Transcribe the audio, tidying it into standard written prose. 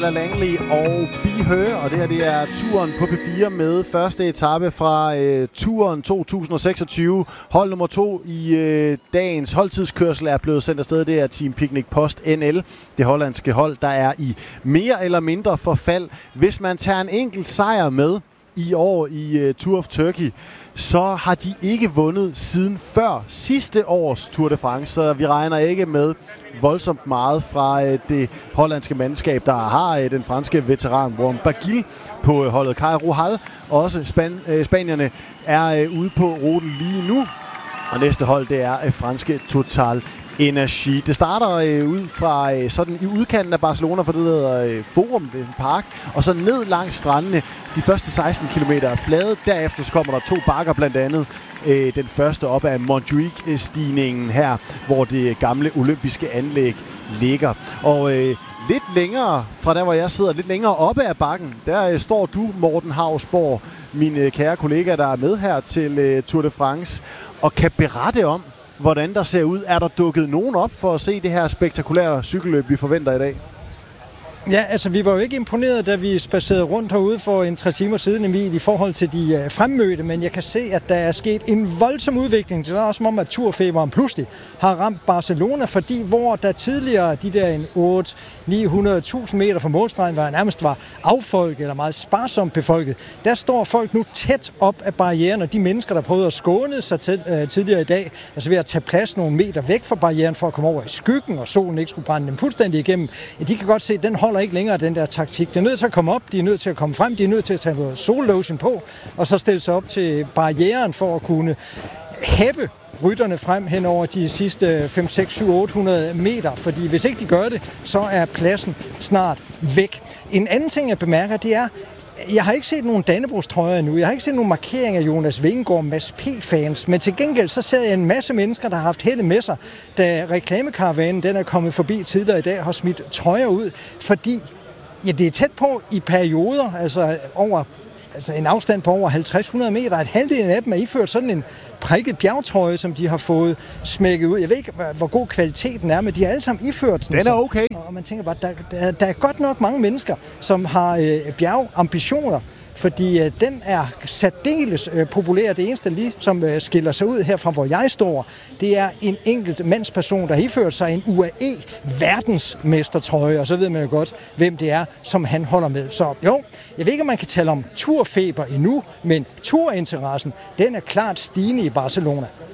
Langley og Be Her, og det her det er turen på P4 med første etape fra turen 2026. Hold nummer 2 i dagens holdtidskørsel er blevet sendt afsted. Det er Team Picnic Post NL, det hollandske hold, der er i mere eller mindre forfald. Hvis man tager en enkelt sejr med i år i Tour of Turkey, så har de ikke vundet siden før sidste års Tour de France, så vi regner ikke med voldsomt meget fra det hollandske mandskab, der har den franske veteran Warren Barguil på holdet. Kai Rohal, også spanierne, er ude på ruten lige nu, og næste hold det er franske Total Energi. Det starter ud fra sådan i udkanten af Barcelona, for det hedder Forum, det er en park, og så ned langs strandene. De første 16 km er flade. Derefter så kommer der 2 bakker, blandt andet den første op af Montjuic-stigningen her, hvor det gamle olympiske anlæg ligger. Og lidt længere fra der, hvor jeg sidder, lidt længere oppe af bakken, der står du, Morten Hausborg, min kære kollega, der er med her til Tour de France, og kan berette om, hvordan der ser ud. Er der dukket nogen op for at se det her spektakulære cykelløb, vi forventer i dag? Ja, altså vi var jo ikke imponeret, da vi spacerede rundt herude for 3 timer siden, Emil, i forhold til de fremmødte, men jeg kan se, at der er sket en voldsom udvikling. Det er også som om, at turfeberen pludselig har ramt Barcelona, fordi hvor der tidligere de der 800-900.000 meter fra målstregen nærmest var affolket eller meget sparsomt befolket, der står folk nu tæt op af barrieren, og de mennesker, der prøvede at skåne sig tidligere i dag, altså ved at tage plads nogle meter væk fra barrieren for at komme over i skyggen, og solen ikke skulle brænde dem fuldstændig igennem, ja, de kan godt se, at den holder ikke længere den der taktik. De er nødt til at komme op, de er nødt til at komme frem, de er nødt til at tage noget sollotion på, og så stille sig op til barrieren for at kunne hæppe rytterne frem hen over de sidste 5, 6, 7, 800 meter, fordi hvis ikke de gør det, så er pladsen snart væk. En anden ting, jeg bemærker, det er, jeg har ikke set nogen Dannebrogstrøjer endnu. Jeg har ikke set nogen markering af Jonas Vingegaard, Mads P-fans, men til gengæld så ser jeg en masse mennesker, der har haft heldet med sig, da reklamekaravanen den er kommet forbi tidligere i dag, har smidt trøjer ud, fordi ja, det er tæt på i perioder, altså en afstand på over 50-100 meter, at halvdelen af dem er iført sådan en prikket bjergtrøje, som de har fået smækket ud. Jeg ved ikke, hvor god kvaliteten er, men de har alle sammen iført den. Den er okay. Og man tænker bare, der er godt nok mange mennesker, som har bjergambitioner, fordi den er særdeles populær. Det eneste lige, som skiller sig ud herfra, hvor jeg står, det er en enkelt mandsperson, der har iført sig en UAE verdensmestertrøje, og så ved man jo godt, hvem det er, som han holder med. Så jo, jeg ved ikke, om man kan tale om turfeber endnu, men turinteressen, den er klart stigende i Barcelona.